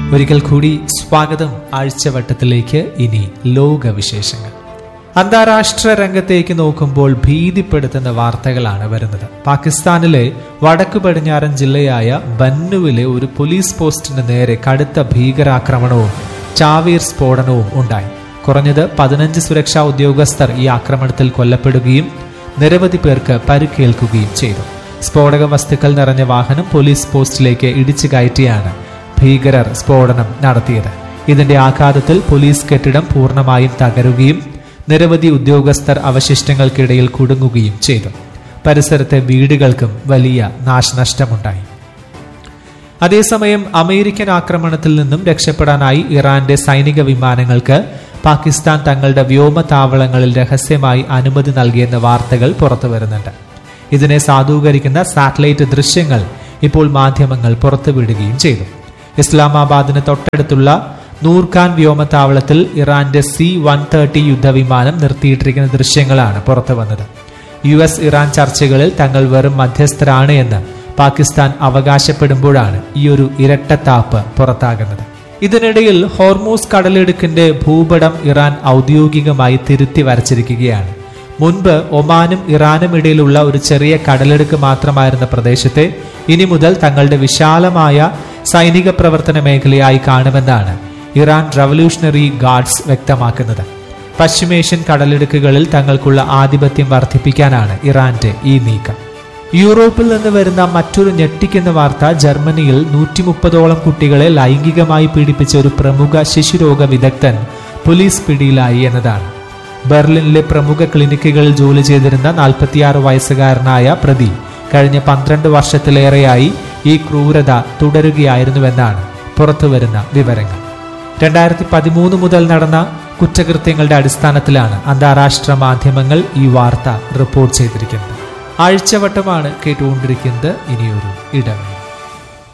ഒരിക്കൽ കൂടി സ്വാഗതം ആഴ്ചവട്ടത്തിലേക്ക്. ഇനി ലോകവിശേഷങ്ങൾ. അന്താരാഷ്ട്ര രംഗത്തേക്ക് നോക്കുമ്പോൾ ഭീതിപ്പെടുത്തുന്ന വാർത്തകളാണ് വരുന്നത്. പാകിസ്ഥാനിലെ വടക്കു പടിഞ്ഞാറൻ ജില്ലയായ ബന്നുവിലെ ഒരു പോലീസ് പോസ്റ്റിന് നേരെ കടുത്ത ഭീകരാക്രമണവും ചാവീർ സ്ഫോടനവും ഉണ്ടായി. കുറഞ്ഞത് 15 സുരക്ഷാ ഉദ്യോഗസ്ഥർ ഈ ആക്രമണത്തിൽ കൊല്ലപ്പെടുകയും നിരവധി പേർക്ക് പരിക്കേൽക്കുകയും ചെയ്തു. സ്ഫോടക വസ്തുക്കൾ നിറഞ്ഞ വാഹനം പോലീസ് പോസ്റ്റിലേക്ക് ഇടിച്ചു കയറ്റിയാണ് ഭീകരർ സ്ഫോടനം നടത്തിയത്. ഇതിന്റെ ആഘാതത്തിൽ പോലീസ് കെട്ടിടം പൂർണ്ണമായും തകരുകയും നിരവധി ഉദ്യോഗസ്ഥർ അവശിഷ്ടങ്ങൾക്കിടയിൽ കുടുങ്ങുകയും ചെയ്തു. പരിസരത്തെ വീടുകൾക്കും വലിയ നാശനഷ്ടമുണ്ടായി. അതേസമയം അമേരിക്കൻ ആക്രമണത്തിൽ നിന്നും രക്ഷപ്പെടാനായി ഇറാന്റെ സൈനിക വിമാനങ്ങൾക്ക് പാകിസ്ഥാൻ തങ്ങളുടെ വ്യോമതാവളങ്ങളിൽ രഹസ്യമായി അനുമതി നൽകിയെന്ന വാർത്തകൾ പുറത്തുവരുന്നുണ്ട്. ഇതിനെ സാധൂകരിക്കുന്ന സാറ്റലൈറ്റ് ദൃശ്യങ്ങൾ ഇപ്പോൾ മാധ്യമങ്ങൾ പുറത്തുവിടുകയും ചെയ്തു. ഇസ്ലാമാബാദിന് തൊട്ടടുത്തുള്ള നൂർഖാൻ വ്യോമതാവളത്തിൽ ഇറാന്റെ C-130 യുദ്ധവിമാനം നിർത്തിയിട്ടിരിക്കുന്ന ദൃശ്യങ്ങളാണ് പുറത്തു വന്നത്. US ഇറാൻ ചർച്ചകളിൽ തങ്ങൾ വെറും മധ്യസ്ഥരാണ് എന്ന് പാകിസ്ഥാൻ അവകാശപ്പെടുമ്പോഴാണ് ഈ ഒരു ഇരട്ടത്താപ്പ് പുറത്താകുന്നത്. ഇതിനിടയിൽ ഹോർമൂസ് കടലിടുക്കിന്റെ ഭൂപടം ഇറാൻ ഔദ്യോഗികമായി തിരുത്തി വരച്ചിരിക്കുകയാണ്. മുൻപ് ഒമാനും ഇറാനും ഇടയിലുള്ള ഒരു ചെറിയ കടലിടുക്ക് മാത്രമായിരുന്ന പ്രദേശത്തെ ഇനി മുതൽ തങ്ങളുടെ വിശാലമായ സൈനിക പ്രവർത്തന മേഖലയായി കാണുമെന്നാണ് ഇറാൻ റവല്യൂഷണറി ഗാർഡ്സ് വ്യക്തമാക്കുന്നത്. പശ്ചിമേഷ്യൻ കടലിടുക്കുകളിൽ തങ്ങൾക്കുള്ള ആധിപത്യം വർദ്ധിപ്പിക്കാനാണ് ഇറാന്റെ ഈ നീക്കം. യൂറോപ്പിൽ നിന്ന് വരുന്ന മറ്റൊരു ഞെട്ടിക്കുന്ന വാർത്ത ജർമ്മനിയിൽ 130ഓളം കുട്ടികളെ ലൈംഗികമായി പീഡിപ്പിച്ച ഒരു പ്രമുഖ ശിശുരോഗ വിദഗ്ധൻ പോലീസ് പിടിയിലായി എന്നതാണ്. ബെർലിനിലെ പ്രമുഖ ക്ലിനിക്കുകളിൽ ജോലി ചെയ്തിരുന്ന 46 വയസ്സുകാരനായ പ്രതി കഴിഞ്ഞ 12 വർഷത്തിലേറെയായി ഈ ക്രൂരത തുടരുകയായിരുന്നുവെന്നാണ് പുറത്തുവരുന്ന വിവരങ്ങൾ. 2013 മുതൽ നടന്ന കുറ്റകൃത്യങ്ങളുടെ അടിസ്ഥാനത്തിലാണ് അന്താരാഷ്ട്ര മാധ്യമങ്ങൾ ഈ വാർത്ത റിപ്പോർട്ട് ചെയ്തിരിക്കുന്നത്. ആഴ്ചവട്ടമാണ് കേട്ടുകൊണ്ടിരിക്കുന്നത്. ഇനിയൊരു ഇടവേള.